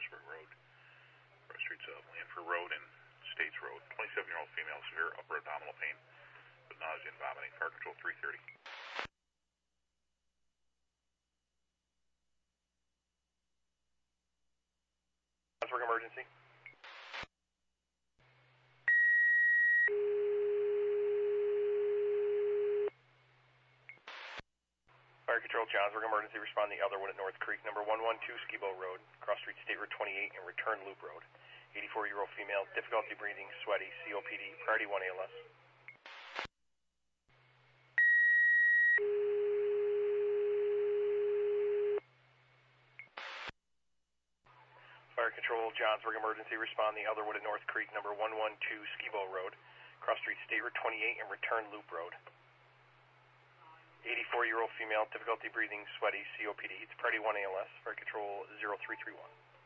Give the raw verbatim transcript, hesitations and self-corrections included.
Phillipsburg Road, cross streets of Lanford Road and States Road. twenty-seven-year-old female, severe upper abdominal pain with nausea and vomiting. Fire control three thirty. Johnsburg emergency. Fire control, Johnsburg emergency. Respond the other one at North Creek, number one one two Skibo Road, cross street State Road twenty-eight and return Loop Road. eighty-four-year-old female, difficulty breathing, sweaty, C O P D, priority one A L S. Fire control, Johnsburg emergency. Respond the other one at North Creek, number one one two Skibo Road, cross street State Road twenty-eight and return Loop Road. eighty-four-year-old female, difficulty breathing, sweaty, C O P D. It's priority one A L S. Fire control zero three three one.